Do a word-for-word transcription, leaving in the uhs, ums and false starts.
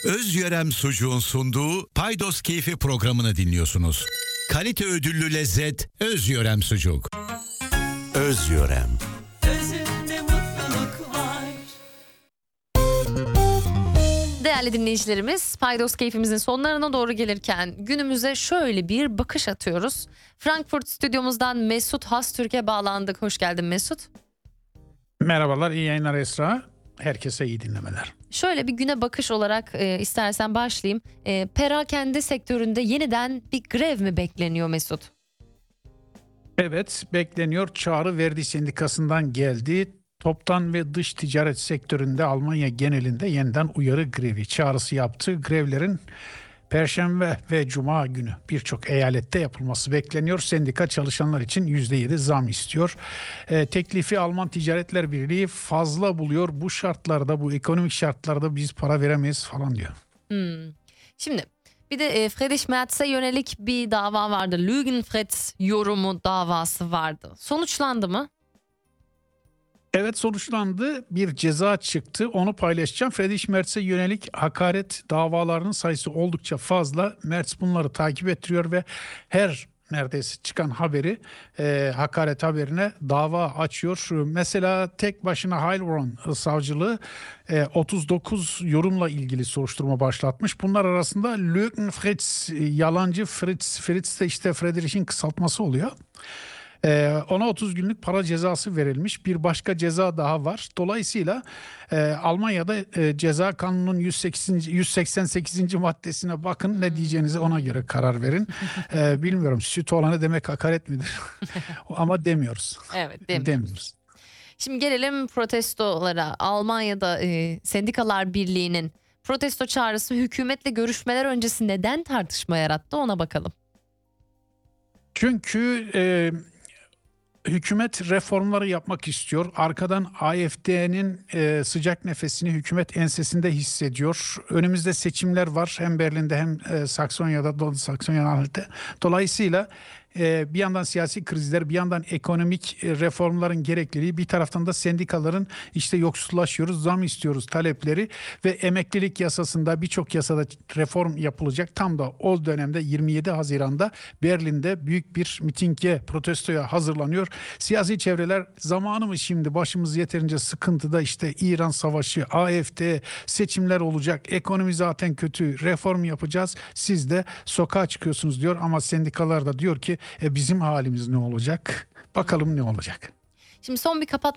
Özyörem Sucuğun sunduğu Paydos Keyfi programını dinliyorsunuz. Kalite ödüllü lezzet Özyörem Sucuk. Özyörem. Özünde mutluluk var. Değerli dinleyicilerimiz, Paydos Keyfimizin sonlarına doğru gelirken günümüze şöyle bir bakış atıyoruz. Frankfurt stüdyomuzdan Mesut Hastürk'e bağlandık. Hoş geldin Mesut. Merhabalar, iyi yayınlar Esra. Herkese iyi dinlemeler. Şöyle bir güne bakış olarak e, istersen başlayayım. E, perakende sektöründe yeniden bir grev mi bekleniyor Mesut? Evet, bekleniyor. Çağrı Verdi Sendikası'ndan geldi. Toptan ve dış ticaret sektöründe Almanya genelinde yeniden uyarı grevi çağrısı yaptı. Grevlerin Perşembe ve Cuma günü birçok eyalette yapılması bekleniyor. Sendika çalışanlar için yüzde yedi zam istiyor. E, teklifi Alman Ticaretler Birliği fazla buluyor. Bu şartlarda, bu ekonomik şartlarda biz para veremeyiz falan diyor. Hmm. Şimdi bir de e, Friedrich Merz'e yönelik bir dava vardı. Lügenfred yorumu davası vardı. Sonuçlandı mı? Evet, sonuçlandı. Bir ceza çıktı. Onu paylaşacağım. Friedrich Merz'e yönelik hakaret davalarının sayısı oldukça fazla. Merz bunları takip ettiriyor ve her neredeyse çıkan haberi e, hakaret haberine dava açıyor. Mesela tek başına Heilbronn savcılığı e, otuz dokuz yorumla ilgili soruşturma başlatmış. Bunlar arasında Lügenfritz, yalancı Fritz, Fritz de işte Friedrich'in kısaltması oluyor. Ee, ona otuz günlük para cezası verilmiş. Bir başka ceza daha var. Dolayısıyla e, Almanya'da e, ceza kanunun yüz seksen sekizinci maddesine bakın, ne diyeceğinize ona göre karar verin. Ee, bilmiyorum, süt olanı demek hakaret midir? Ama demiyoruz. Evet, demiyoruz. Demiyoruz. Şimdi gelelim protestolara. Almanya'da e, Sendikalar Birliği'nin protesto çağrısı hükümetle görüşmeler öncesi neden tartışma yarattı, ona bakalım. Çünkü e, hükümet reformları yapmak istiyor. Arkadan A F D'nin e, sıcak nefesini hükümet ensesinde hissediyor. Önümüzde seçimler var, hem Berlin'de hem e, Saksonya'da, Doğu Saksonya'da. Dolayısıyla e, bir yandan siyasi krizler, bir yandan ekonomik e, reformların gerekliliği, bir taraftan da sendikaların işte yoksullaşıyoruz, zam istiyoruz talepleri ve emeklilik yasasında, birçok yasada reform yapılacak. Tam da o dönemde yirmi yedi Haziran'da Berlin'de büyük bir mitinge, protestoya hazırlanıyor. Siyasi çevreler zamanı mı şimdi, başımız yeterince sıkıntıda, işte İran savaşı, A F D, seçimler olacak, ekonomi zaten kötü, reform yapacağız, siz de sokağa çıkıyorsunuz diyor. Ama sendikalar da diyor ki e, bizim halimiz ne olacak? Bakalım ne olacak? Şimdi son bir kapatma